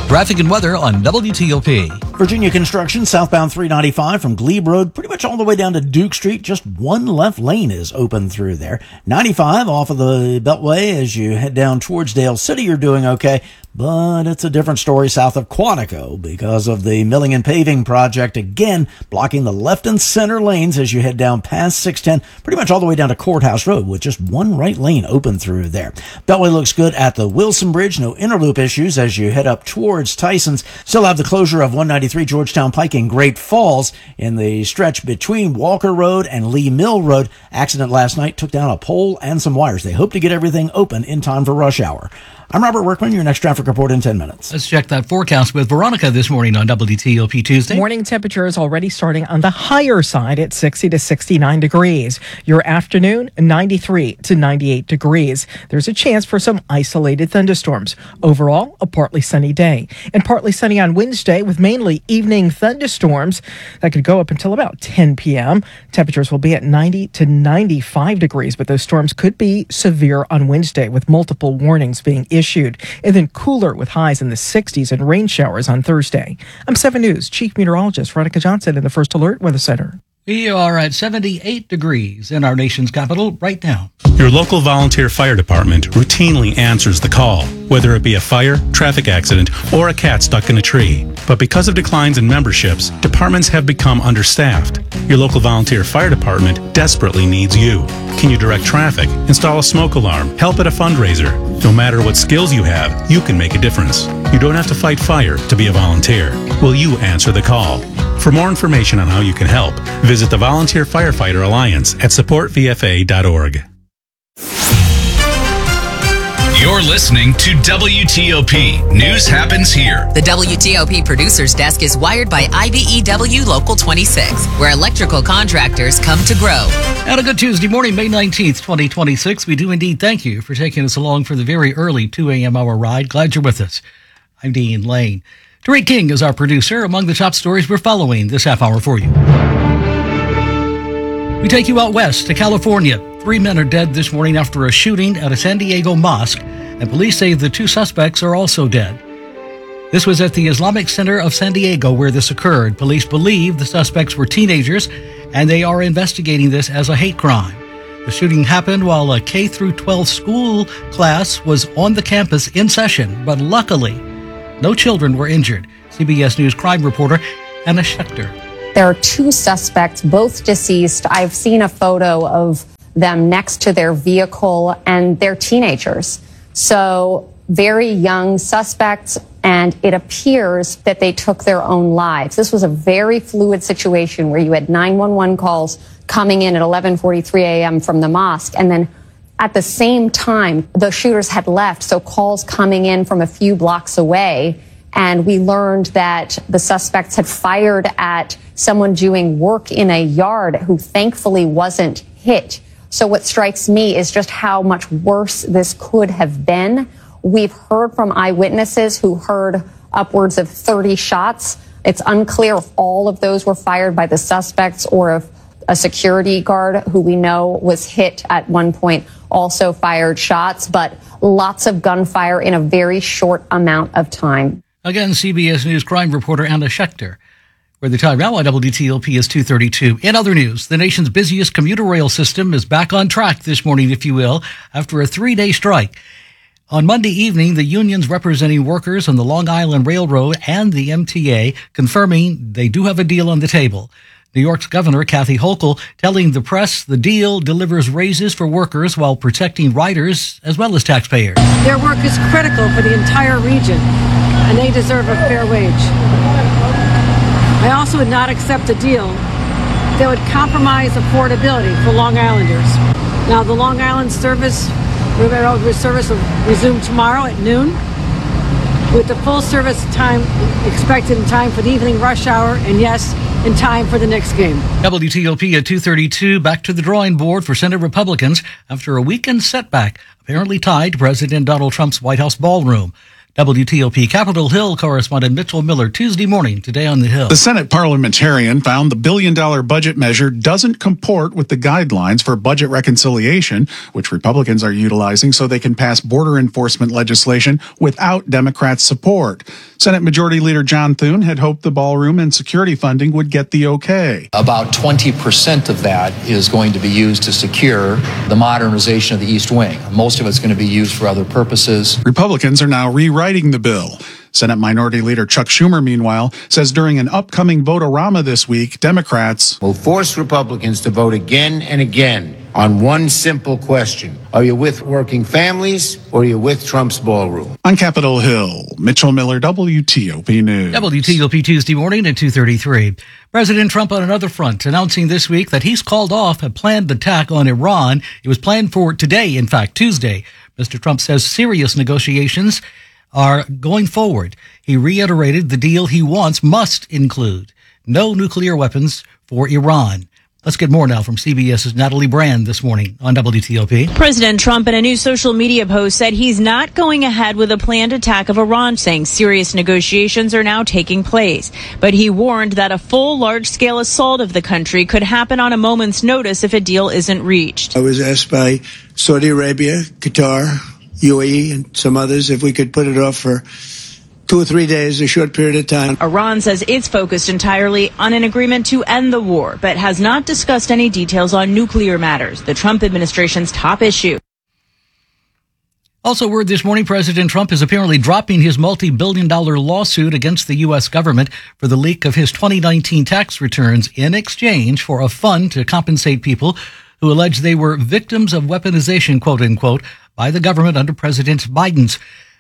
Traffic and weather on WTOP. Virginia construction southbound 395 from Glebe Road pretty much all the way down to Duke Street. Just one left lane is open through there. 95 off of the Beltway as you head down towards Dale City, you're doing okay. But it's a different story south of Quantico because of the milling and paving project, again blocking the left and center lanes as you head down past 610, pretty much all the way down to Courthouse Road with just one right lane open through there. Beltway looks good at the Wilson Bridge. No interloop issues as you head up towards Tyson's. Still have the closure of 193 Georgetown Pike in Great Falls in the stretch between Walker Road and Lee Mill Road. Accident last night took down a pole and some wires. They hope to get everything open in time for rush hour. I'm Robert Workman, your next traffic report in 10 minutes. Let's check that forecast with Veronica this morning on WTOP Tuesday. Morning temperature is already starting on the higher side at 60 to 69 degrees. Your afternoon, 93 to 98 degrees. There's a chance for some isolated thunderstorms. Overall, a partly sunny day. And partly sunny on Wednesday with mainly evening thunderstorms that could go up until about 10 p.m. Temperatures will be at 90 to 95 degrees, but those storms could be severe on Wednesday with multiple warnings being issued, and then cooler with highs in the 60s and rain showers on Thursday. I'm 7 News Chief Meteorologist Veronica Johnson in the First Alert Weather Center. We are at 78 degrees in our nation's capital right now. Your local volunteer fire department routinely answers the call, whether it be a fire, traffic accident, or a cat stuck in a tree. But because of declines in memberships, departments have become understaffed. Your local volunteer fire department desperately needs you. Can you direct traffic, install a smoke alarm, help at a fundraiser? No matter what skills you have, you can make a difference. You don't have to fight fire to be a volunteer. Will you answer the call? For more information on how you can help, visit the Volunteer Firefighter Alliance at supportvfa.org. You're listening to WTOP. News happens here. The WTOP Producers Desk is wired by IBEW Local 26, where electrical contractors come to grow. And a good Tuesday morning, May 19th, 2026. We do indeed thank you for taking us along for the very early 2 a.m. hour ride. Glad you're with us. I'm Dean Lane. Derek King is our producer. Among the top stories we're following this half hour for you. We take you out west to California. 3 men are dead this morning after a shooting at a San Diego mosque, and police say the 2 suspects are also dead. This was at the Islamic Center of San Diego where this occurred. Police believe the suspects were teenagers, and they are investigating this as a hate crime. The shooting happened while a K-12 school class was on the campus in session, but luckily, no children were injured. CBS News crime reporter Anna Schechter. There are 2 suspects, both deceased. I've seen a photo of them next to their vehicle, and they're teenagers. So very young suspects, and it appears that they took their own lives. This was a very fluid situation where you had 911 calls coming in at 11:43 a.m. from the mosque, and then at the same time, the shooters had left, so calls coming in from a few blocks away, and we learned that the suspects had fired at someone doing work in a yard who thankfully wasn't hit. So what strikes me is just how much worse this could have been. We've heard from eyewitnesses who heard upwards of 30 shots. It's unclear if all of those were fired by the suspects or if a security guard who we know was hit at one point also fired shots, but lots of gunfire in a very short amount of time. Again, CBS News crime reporter Anna Schechter. Where the time now on WTOP is 2:32. In other news, the nation's busiest commuter rail system is back on track this morning, if you will, after a 3-day strike. On Monday evening, the unions representing workers on the Long Island Railroad and the MTA confirming they do have a deal on the table. New York's Governor Kathy Hochul telling the press the deal delivers raises for workers while protecting riders as well as taxpayers. Their work is critical for the entire region, and they deserve a fair wage. I also would not accept a deal that would compromise affordability for Long Islanders. Now, the Long Island service, railroad service, will resume tomorrow at noon, with the full service time expected in time for the evening rush hour, and yes, in time for the next game. WTOP at 2:32, back to the drawing board for Senate Republicans after a weekend setback, apparently tied to President Donald Trump's White House ballroom. WTOP Capitol Hill correspondent Mitchell Miller, Tuesday morning, today on the Hill. The Senate parliamentarian found the billion-dollar budget measure doesn't comport with the guidelines for budget reconciliation, which Republicans are utilizing so they can pass border enforcement legislation without Democrats' support. Senate Majority Leader John Thune had hoped the ballroom and security funding would get the okay. About 20% of that is going to be used to secure the modernization of the East Wing. Most of it's going to be used for other purposes. Republicans are now rewriting the bill. Senate Minority Leader Chuck Schumer, meanwhile, says during an upcoming vote-a-rama this week, Democrats will force Republicans to vote again and again on one simple question. Are you with working families or are you with Trump's ballroom? On Capitol Hill, Mitchell Miller, WTOP News. WTOP Tuesday morning at 2:33. President Trump on another front, announcing this week that he's called off a planned attack on Iran. It was planned for today, in fact, Tuesday. Mr. Trump says serious negotiations are going forward. He reiterated the deal he wants must include no nuclear weapons for Iran. Let's get more now from CBS's Natalie Brand this morning on WTOP. President Trump in a new social media post said he's not going ahead with a planned attack of Iran, saying serious negotiations are now taking place. But he warned that a full large-scale assault of the country could happen on a moment's notice if a deal isn't reached. I was asked by Saudi Arabia, Qatar, UAE, and some others if we could put it off for 2 or 3 days, a short period of time. Iran says it's focused entirely on an agreement to end the war, but has not discussed any details on nuclear matters, the Trump administration's top issue. Also, word this morning, President Trump is apparently dropping his multi-billion-dollar lawsuit against the U.S. government for the leak of his 2019 tax returns in exchange for a fund to compensate people who allege they were victims of weaponization, quote-unquote, by the government under President Biden's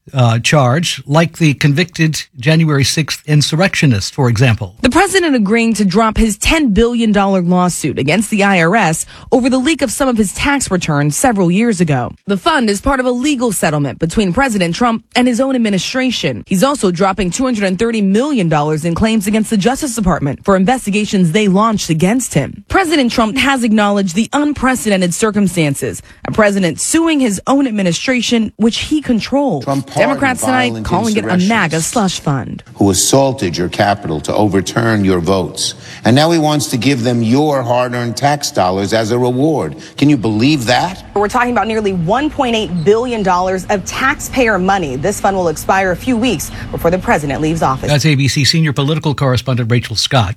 charge, like the convicted January 6th insurrectionists, for example. The president agreeing to drop his $10 billion lawsuit against the IRS over the leak of some of his tax returns several years ago. The fund is part of a legal settlement between President Trump and his own administration. He's also dropping $230 million in claims against the Justice Department for investigations they launched against him. President Trump has acknowledged the unprecedented circumstances, a president suing his own administration, which he controls. Democrats tonight calling it a MAGA slush fund. Who assaulted your Capitol to overturn your votes. And now he wants to give them your hard-earned tax dollars as a reward. Can you believe that? We're talking about nearly $1.8 billion of taxpayer money. This fund will expire a few weeks before the president leaves office. That's ABC senior political correspondent Rachel Scott.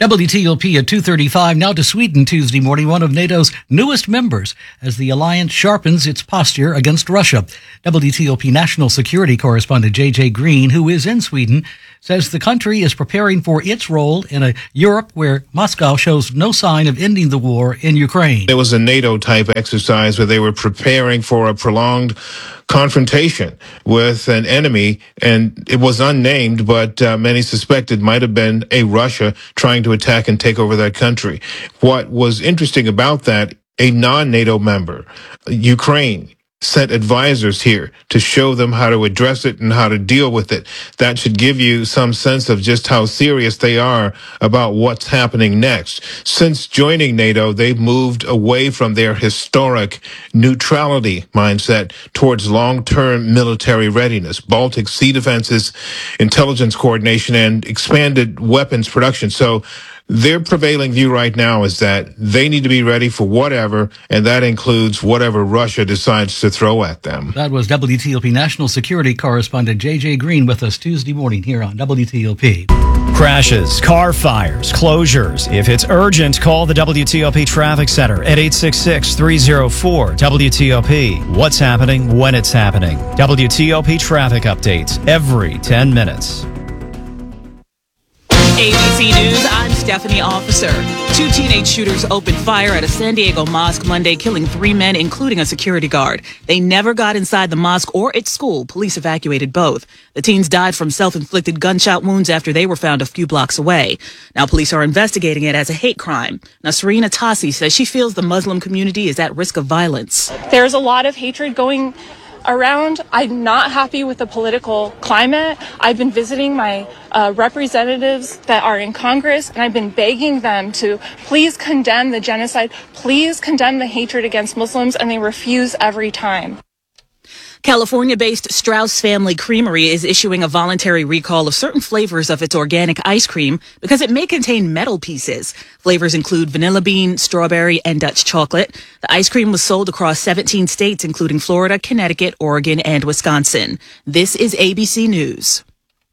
WTOP at 2:35. Now to Sweden Tuesday morning, one of NATO's newest members, as the alliance sharpens its posture against Russia. WTOP national security correspondent J.J. Green, who is in Sweden, says the country is preparing for its role in a Europe where Moscow shows no sign of ending the war in Ukraine. It was a NATO-type exercise where they were preparing for a prolonged confrontation with an enemy, and it was unnamed, but many suspected might have been a Russia trying to attack and take over that country. What was interesting about that, a non-NATO member, Ukraine, sent advisors here to show them how to address it and how to deal with it. That should give you some sense of just how serious they are about what's happening next. Since joining NATO, they've moved away from their historic neutrality mindset towards long-term military readiness, Baltic Sea defenses, intelligence coordination, and expanded weapons production. So their prevailing view right now is that they need to be ready for whatever, and that includes whatever Russia decides to throw at them. That was WTOP national security correspondent J.J. Green with us Tuesday morning here on WTOP. Crashes, car fires, closures. If it's urgent, call the WTOP Traffic Center at 866-304-WTOP. What's happening when it's happening. WTOP traffic updates every 10 minutes. ABC News, I'm Stephanie Officer. 2 teenage shooters opened fire at a San Diego mosque Monday, killing 3 men, including a security guard. They never got inside the mosque or its school. Police evacuated both. The teens died from self-inflicted gunshot wounds after they were found a few blocks away. Now police are investigating it as a hate crime. Nasreen Atassi says she feels the Muslim community is at risk of violence. There's a lot of hatred going around. I'm not happy with the political climate. I've been visiting my representatives that are in Congress, and I've been begging them to please condemn the genocide, please condemn the hatred against Muslims, and they refuse every time. California-based Strauss Family Creamery is issuing a voluntary recall of certain flavors of its organic ice cream because it may contain metal pieces. Flavors include vanilla bean, strawberry, and Dutch chocolate. The ice cream was sold across 17 states, including Florida, Connecticut, Oregon, and Wisconsin. This is ABC News.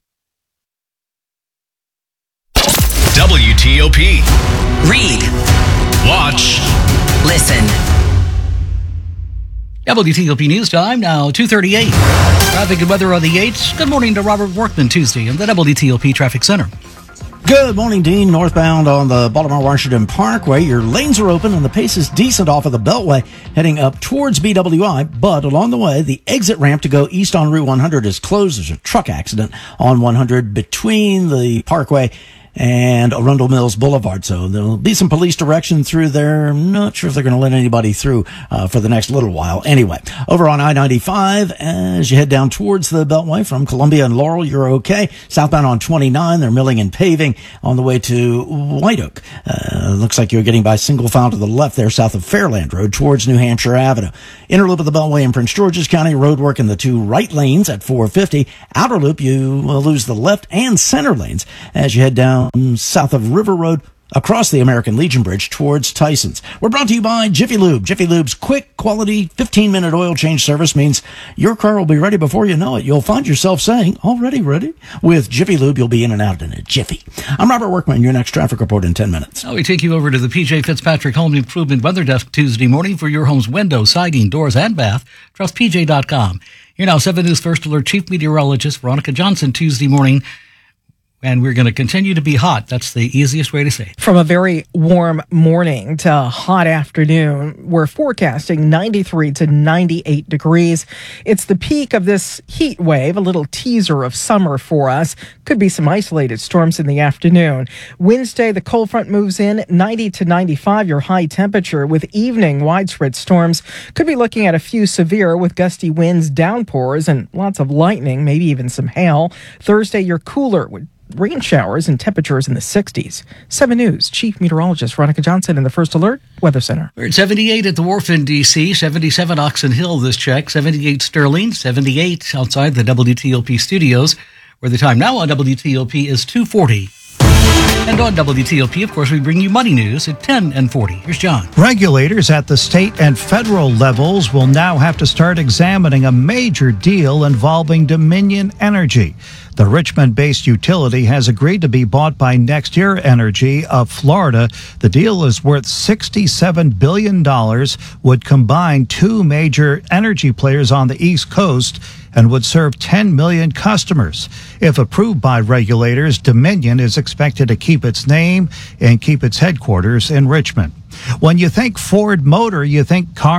WTOP. Read. Watch. Listen. WTOP News Time, now 2:38. Traffic and weather on the 8s. Good morning to Robert Workman Tuesday in the WTOP Traffic Center. Good morning, Dean. Northbound on the Baltimore-Washington Parkway. Your lanes are open and the pace is decent off of the Beltway heading up towards BWI. But along the way, the exit ramp to go east on Route 100 is closed. There's a truck accident on 100 between the Parkway and Arundel Mills Boulevard. So there'll be some police direction through there. I'm not sure if they're going to let anybody through for the next little while. Anyway, over on I-95, as you head down towards the Beltway from Columbia and Laurel, you're okay. Southbound on 29, they're milling and paving on the way to White Oak. Looks like you're getting by single file to the left there, south of Fairland Road towards New Hampshire Avenue. Inner loop of the Beltway in Prince George's County, road work in the two right lanes at 450. Outer loop, you will lose the left and center lanes as you head down south of River Road across the American Legion Bridge towards Tyson's. We're brought to you by Jiffy Lube. Jiffy Lube's quick, quality, 15-minute oil change service means your car will be ready before you know it. You'll find yourself saying, already ready? With Jiffy Lube, you'll be in and out in a jiffy. I'm Robert Workman, your next traffic report in 10 minutes. Now we take you over to the PJ Fitzpatrick Home Improvement Weather Desk Tuesday morning for your home's windows, siding, doors, and bath. TrustPJ.com. Here now, 7 News First Alert Chief Meteorologist Veronica Johnson Tuesday morning. And we're going to continue to be hot. That's the easiest way to say it. From a very warm morning to a hot afternoon, we're forecasting 93 to 98 degrees. It's the peak of this heat wave, a little teaser of summer for us. Could be some isolated storms in the afternoon. Wednesday, the cold front moves in, 90 to 95, your high temperature with evening widespread storms. Could be looking at a few severe with gusty winds, downpours, and lots of lightning, maybe even some hail. Thursday, you're cooler with rain showers and temperatures in the 60s. 7 News Chief Meteorologist Veronica Johnson in the First Alert Weather Center. We're at 78 at the Wharf in D.C., 77 Oxon Hill this check, 78 Sterling, 78 outside the WTOP studios, where the time now on WTOP is 2:40. And on WTOP, of course, we bring you money news at 10 and 40. Here's John. Regulators at the state and federal levels will now have to start examining a major deal involving Dominion Energy. The Richmond-based utility has agreed to be bought by NextEra Energy of Florida. The deal is worth $67 billion, would combine two major energy players on the East Coast, and would serve 10 million customers. If approved by regulators, Dominion is expected to keep its name and keep its headquarters in Richmond. When you think Ford Motor, you think car